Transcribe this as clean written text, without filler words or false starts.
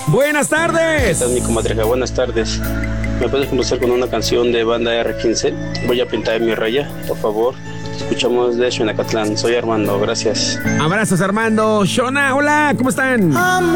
Buenas ¿Qué tardes. tal, mi comadreja? Buenas tardes. ¿Me puedes complacer con una canción de banda R15? Voy a pintar mi raya, por favor. Escuchamos de Xuenacatlán. Soy Armando, gracias. Abrazos, Armando. Shona, hola, ¿cómo están?